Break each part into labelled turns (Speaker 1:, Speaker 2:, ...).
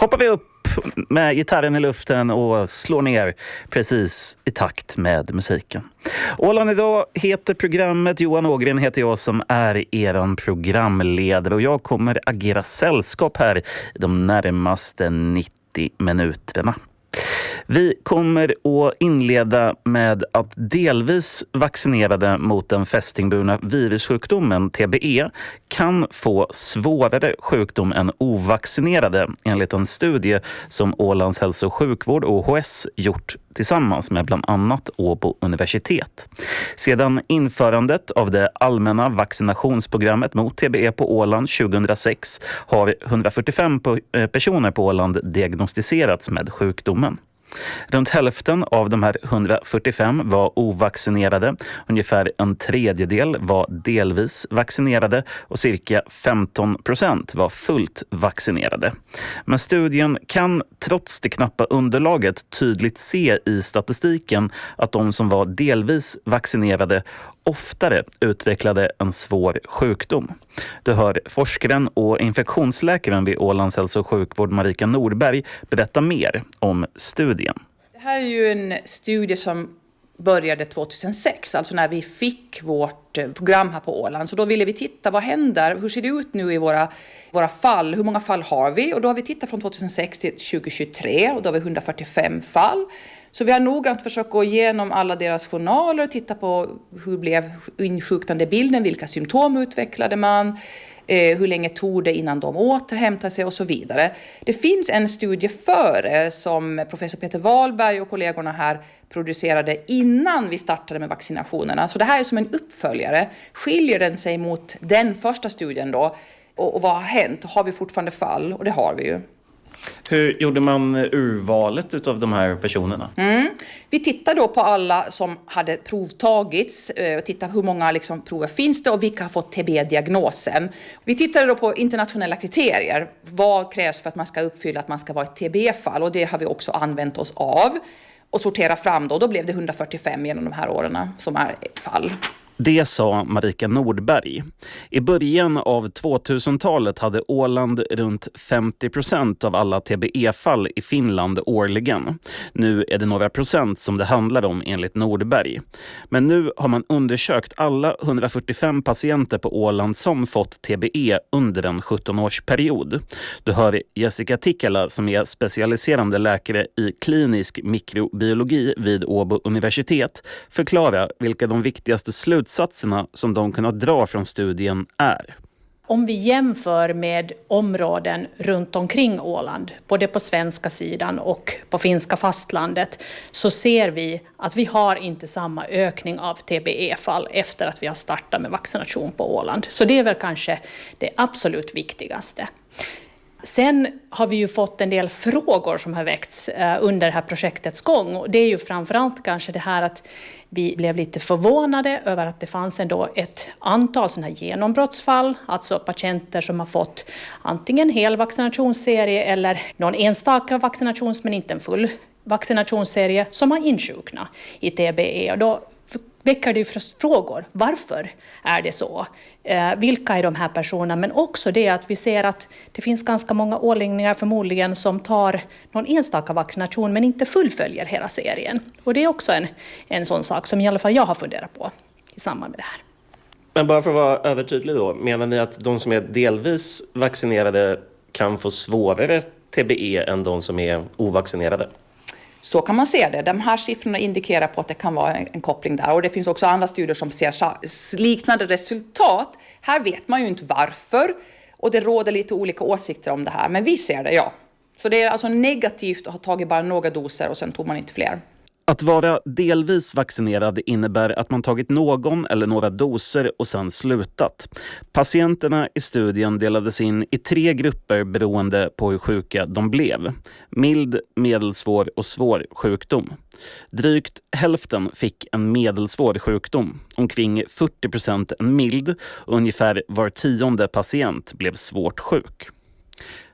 Speaker 1: hoppar vi upp med gitarren i luften och slår ner precis i takt med musiken. Åland idag heter programmet. Johan Ågren heter jag som är eran programledare och jag kommer agera sällskap här i de närmaste 90 minuterna. Vi kommer att inleda med att delvis vaccinerade mot den fästingburna virussjukdomen TBE kan få svårare sjukdom än ovaccinerade enligt en studie som Ålands hälso- och sjukvård OHS gjort tillsammans med bland annat Åbo universitet. Sedan införandet av det allmänna vaccinationsprogrammet mot TBE på Åland 2006 har 145 personer på Åland diagnostiserats med sjukdomen. Runt hälften av de här 145 var ovaccinerade, ungefär en tredjedel var delvis vaccinerade och cirka 15% var fullt vaccinerade. Men studien kan trots det knappa underlaget tydligt se i statistiken att de som var delvis vaccinerade oftare utvecklade en svår sjukdom. Du hör forskaren och infektionsläkaren vid Ålands hälso- och sjukvård Marika Nordberg berätta mer om studien.
Speaker 2: Det här är ju en studie som började 2006, alltså när vi fick vårt program här på Åland. Så då ville vi titta, vad händer? Hur ser det ut nu i våra fall? Hur många fall har vi? Och då har vi tittat från 2006 till 2023 och då har vi 145 fall. Så vi har noggrant försökt gå igenom alla deras journaler och titta på hur blev insjuknandebilden, vilka symptom utvecklade man, hur länge tog det innan de återhämtade sig och så vidare. Det finns en studie före som professor Peter Wahlberg och kollegorna här producerade innan vi startade med vaccinationerna. Så det här är som en uppföljare. Skiljer den sig mot den första studien då? Och vad har hänt? Har vi fortfarande fall? Och det har vi ju.
Speaker 1: Hur gjorde man urvalet utav de här personerna?
Speaker 2: Vi tittade då på alla som hade provtagits och tittade hur många prover finns det och vilka har fått TB-diagnosen. Vi tittade då på internationella kriterier. Vad krävs för att man ska uppfylla att man ska vara ett TB-fall, och det har vi också använt oss av och sortera fram då. Då blev det 145 genom de här åren som är fall.
Speaker 1: Det sa Marika Nordberg. I början av 2000-talet hade Åland runt 50% av alla TBE-fall i Finland årligen. Nu är det några procent som det handlar om enligt Nordberg. Men nu har man undersökt alla 145 patienter på Åland som fått TBE under en 17-årsperiod. Du hör Jessica Tikkala som är specialiserande läkare i klinisk mikrobiologi vid Åbo universitet förklara vilka de viktigaste slutsatserna som de kunnat dra från studien är.
Speaker 3: Om vi jämför med områden runt omkring Åland, både på svenska sidan och på finska fastlandet, så ser vi att vi har inte samma ökning av TBE-fall efter att vi har startat med vaccination på Åland. Så det är väl kanske det absolut viktigaste. Sen har vi ju fått en del frågor som har väckts under det här projektets gång. Och det är ju framförallt kanske det här att vi blev lite förvånade över att det fanns ändå ett antal sådana här genombrottsfall. Alltså patienter som har fått antingen hel vaccinationsserie eller någon enstaka vaccination men inte en full vaccinationsserie som har insjuknat i TBE. Och då väcker det ju frågor. Varför är det så? Vilka är de här personerna? Men också det att vi ser att det finns ganska många åläggningar förmodligen som tar någon enstaka vaccination men inte fullföljer hela serien. Och det är också en sån sak som i alla fall jag har funderat på i samband med det här.
Speaker 4: Men bara för att vara övertydlig då, menar ni att de som är delvis vaccinerade kan få svårare TBE än de som är ovaccinerade?
Speaker 2: Så kan man se det. De här siffrorna indikerar på att det kan vara en koppling där. Och det finns också andra studier som ser liknande resultat. Här vet man ju inte varför. Och det råder lite olika åsikter om det här. Men vi ser det, ja. Så det är alltså negativt att ha tagit bara några doser och sen tog man inte fler.
Speaker 1: Att vara delvis vaccinerad innebär att man tagit någon eller några doser och sedan slutat. Patienterna i studien delades in i 3 grupper beroende på hur sjuka de blev. Mild, medelsvår och svår sjukdom. Drygt hälften fick en medelsvår sjukdom, omkring 40% en mild och ungefär var 10:e patient blev svårt sjuk.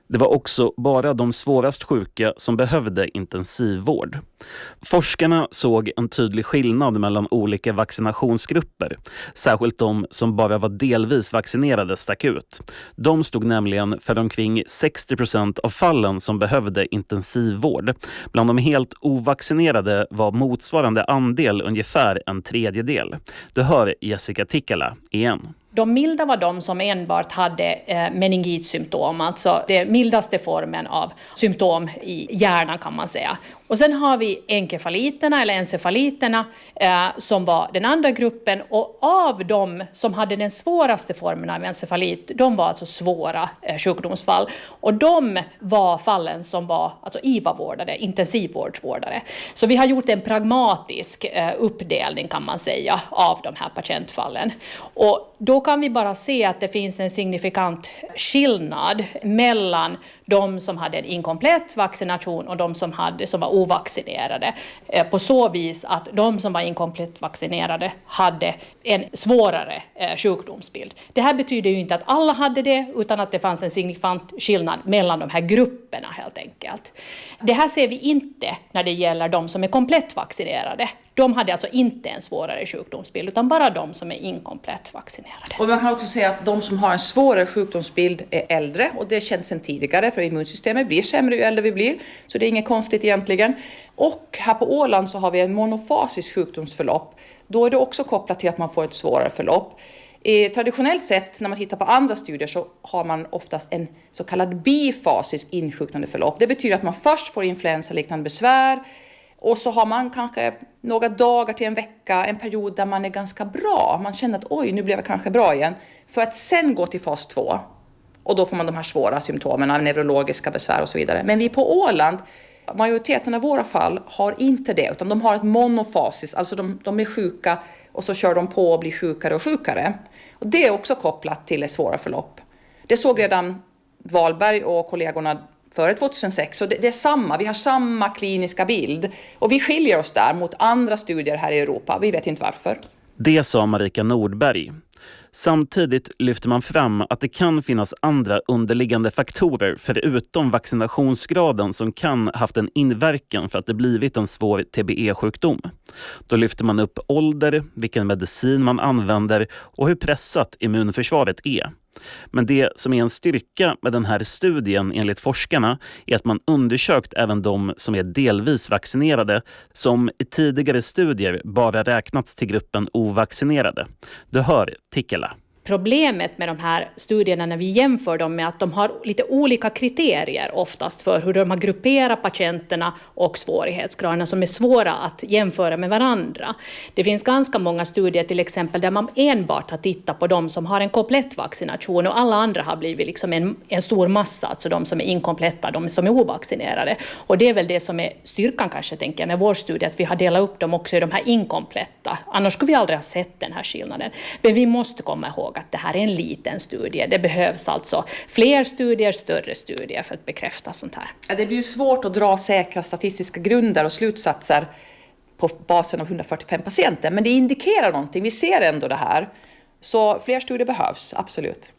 Speaker 1: Det var också bara de svårast sjuka som behövde intensivvård. Forskarna såg en tydlig skillnad mellan olika vaccinationsgrupper. Särskilt de som bara var delvis vaccinerade stack ut. De stod nämligen för omkring 60% av fallen som behövde intensivvård. Bland de helt ovaccinerade var motsvarande andel ungefär en tredjedel. Du hör Jessica Tikkala igen.
Speaker 3: De milda var de som enbart hade meningitsymptom, alltså den mildaste formen av symptom i hjärnan kan man säga. Och sen har vi enkefaliterna eller encefaliterna som var den andra gruppen, och av de som hade den svåraste formen av encefalit, de var alltså svåra sjukdomsfall. Och de var fallen som var alltså IVA-vårdade, intensivvårdsvårdare. Så vi har gjort en pragmatisk uppdelning kan man säga av de här patientfallen. Och då kan vi bara se att det finns en signifikant skillnad mellan de som hade en inkomplett vaccination och de som var ovaccinerade. På så vis att de som var inkomplett vaccinerade hade en svårare sjukdomsbild. Det här betyder ju inte att alla hade det, utan att det fanns en signifikant skillnad mellan de här grupperna helt enkelt. Det här ser vi inte när det gäller de som är komplett vaccinerade. De hade alltså inte en svårare sjukdomsbild, utan bara de som är inkomplett vaccinerade.
Speaker 2: Och man kan också säga att de som har en svårare sjukdomsbild är äldre, och det känns sedan tidigare, för immunsystemet blir sämre ju äldre vi blir, så det är inget konstigt egentligen. Och här på Åland så har vi en monofasisk sjukdomsförlopp. Då är det också kopplat till att man får ett svårare förlopp. Traditionellt sett när man tittar på andra studier så har man oftast en så kallad bifasisk insjuknande förlopp. Det betyder att man först får influensaliknande besvär, och så har man kanske några dagar till en vecka, en period där man är ganska bra. Man känner att oj, nu blev jag kanske bra igen. För att sen gå till fas 2. Och då får man de här svåra symptomen, neurologiska besvär och så vidare. Men vi på Åland, majoriteten av våra fall har inte det. Utan de har ett monofasiskt, alltså de är sjuka och så kör de på och blir sjukare och sjukare. Och det är också kopplat till ett svåra förlopp. Det såg redan Wahlberg och kollegorna före 2006. Så det är samma, vi har samma kliniska bild. Och vi skiljer oss där mot andra studier här i Europa. Vi vet inte varför.
Speaker 1: Det sa Marika Nordberg. Samtidigt lyfter man fram att det kan finnas andra underliggande faktorer förutom vaccinationsgraden som kan haft en inverkan för att det blivit en svår TBE-sjukdom. Då lyfter man upp ålder, vilken medicin man använder och hur pressat immunförsvaret är. Men det som är en styrka med den här studien enligt forskarna är att man undersökt även de som är delvis vaccinerade, som i tidigare studier bara räknats till gruppen ovaccinerade. Du hör Tikkala.
Speaker 3: Problemet med de här studierna när vi jämför dem med att de har lite olika kriterier oftast för hur de har grupperat patienterna och svårighetsgraderna som är svåra att jämföra med varandra. Det finns ganska många studier till exempel där man enbart har tittat på de som har en komplett vaccination och alla andra har blivit liksom en stor massa, alltså de som är inkompletta, de som är ovaccinerade. Och det är väl det som är styrkan kanske tänker jag med vår studie, att vi har delat upp dem också i de här inkompletta. Annars skulle vi aldrig ha sett den här skillnaden. Men vi måste komma ihåg att det här är en liten studie. Det behövs alltså fler studier, större studier för att bekräfta sånt här.
Speaker 2: Ja, det blir ju svårt att dra säkra statistiska grunder och slutsatser på basen av 145 patienter. Men det indikerar någonting. Vi ser ändå det här. Så fler studier behövs, absolut.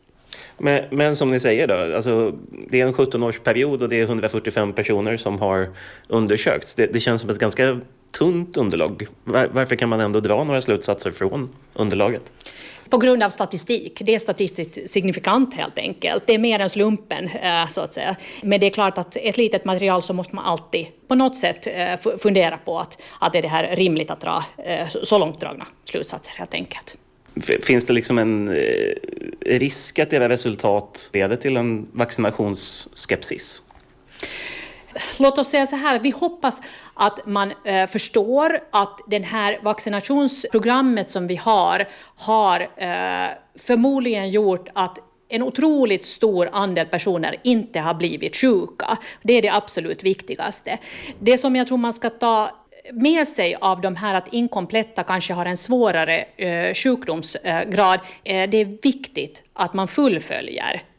Speaker 4: Men som ni säger då, alltså, det är en 17-årsperiod och det är 145 personer som har undersökts. Det känns som ett ganska tunt underlag. Varför kan man ändå dra några slutsatser från underlaget?
Speaker 3: På grund av statistik. Det är statistiskt signifikant helt enkelt. Det är mer än slumpen så att säga. Men det är klart att ett litet material så måste man alltid på något sätt fundera på att är det här rimligt att dra så långtdragna slutsatser helt enkelt.
Speaker 4: Finns det liksom en risk att era resultat leder till en vaccinationsskepsis?
Speaker 3: Låt oss säga så här, vi hoppas att man förstår att det här vaccinationsprogrammet som vi har förmodligen gjort att en otroligt stor andel personer inte har blivit sjuka. Det är det absolut viktigaste. Det som jag tror man ska ta med sig av de här att inkompletta kanske har en svårare sjukdomsgrad, det är viktigt att man fullföljer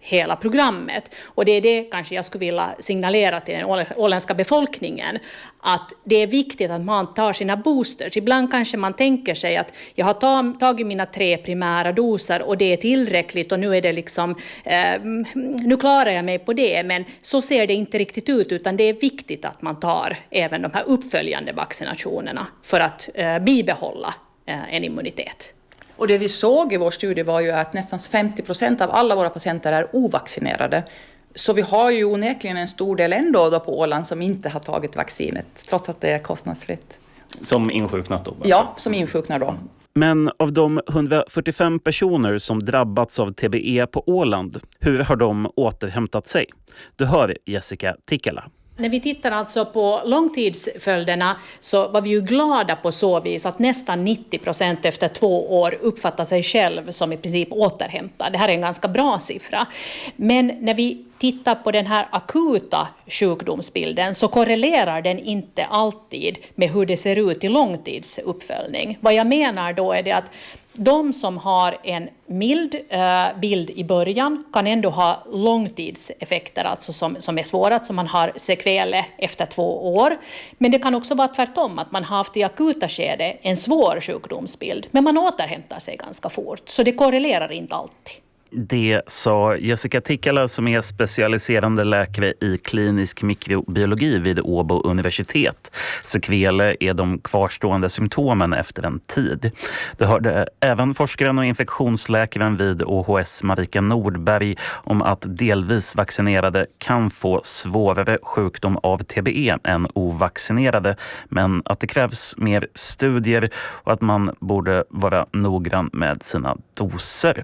Speaker 3: hela programmet. Och det är det kanske jag skulle vilja signalera till den åländska befolkningen, att det är viktigt att man tar sina boosters. Ibland kanske man tänker sig att jag har tagit mina 3 primära doser och det är tillräckligt och nu är det liksom, nu klarar jag mig på det, men så ser det inte riktigt ut, utan det är viktigt att man tar även de här uppföljande vaccinationerna för att bibehålla en immunitet.
Speaker 2: Och det vi såg i vår studie var ju att nästan 50% av alla våra patienter är ovaccinerade. Så vi har ju onekligen en stor del ändå då på Åland som inte har tagit vaccinet, trots att det är kostnadsfritt.
Speaker 4: Som insjuknat då?
Speaker 2: Ja, som insjuknar då.
Speaker 1: Men av de 145 personer som drabbats av TBE på Åland, hur har de återhämtat sig? Du hör Jessica Tikkala.
Speaker 3: När vi tittar alltså på långtidsföljderna så var vi ju glada på så vis att nästan 90% efter 2 år uppfattar sig själv som i princip återhämtad. Det här är en ganska bra siffra. Men när vi tittar på den här akuta sjukdomsbilden så korrelerar den inte alltid med hur det ser ut i långtidsuppföljning. Vad jag menar då är det att de som har en mild bild i början kan ändå ha långtidseffekter, alltså som är svåra, som man har sekveler efter 2 år. Men det kan också vara tvärtom, att man har haft i akuta skede en svår sjukdomsbild, men man återhämtar sig ganska fort. Så det korrelerar inte alltid.
Speaker 1: Det sa Jessica Tikkala som är specialiserande läkare i klinisk mikrobiologi vid Åbo universitet. Sekveler är de kvarstående symptomen efter en tid. Det hörde även forskaren och infektionsläkaren vid OHS Marika Nordberg om att delvis vaccinerade kan få svårare sjukdom av TBE än ovaccinerade, men att det krävs mer studier och att man borde vara noggrann med sina doser.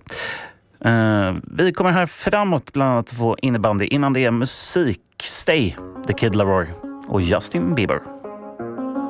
Speaker 1: Vi kommer här framåt bland annat få innebandy. Innan det är musik, Stay, The Kid Laroi och Justin Bieber.